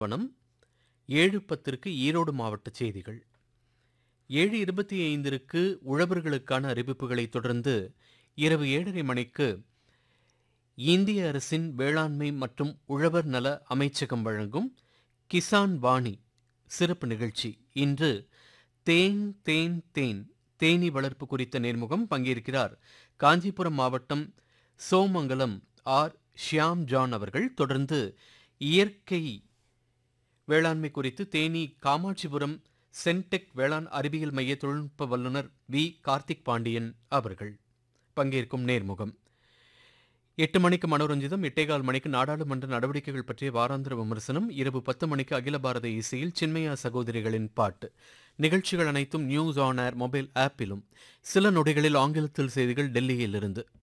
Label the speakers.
Speaker 1: வனம் 7:10 ஈரோடு மாவட்ட செய்திகள். 7:25 உழவர்களுக்கான அறிவிப்புகளைத் தொடர்ந்து இரவு 7:30 மணிக்கு இந்திய அரசின் வேளாண்மை மற்றும் உழவர் நல அமைச்சகம் வழங்கும் கிசான் வாணி சிறப்பு நிகழ்ச்சி. இன்று தேன் தேன் தேன் தேனீ வளர்ப்பு குறித்த நேர்முகம். பங்கேற்கிறார் காஞ்சிபுரம் மாவட்டம் சோமங்கலம் ஆர். ஷியாம் ஜான் அவர்கள். தொடர்ந்து இயற்கை வேளாண்மை குறித்து தேனி காமாட்சிபுரம் சென்டெக் வேளாண் அறிவியல் மைய தொழில்நுட்ப வல்லுநர் வி. கார்த்திக் பாண்டியன் அவர்கள் பங்கேற்கும் நேர்முகம். 8 மணிக்கு மனோரஞ்சிதம், 8:15 மணிக்கு நாடாளுமன்ற நடவடிக்கைகள் பற்றிய வாராந்திர விமர்சனம், இரவு 10 மணிக்கு அகில பாரத இசையில் சின்மயா சகோதரிகளின் பாட்டு. நிகழ்ச்சிகள் அனைத்தும் நியூஸ் ஆன் ஏர் மொபைல் ஆப்பிலும். சில நொடிகளில் ஆங்கிலத்தில் செய்திகள் டெல்லியில் இருந்து.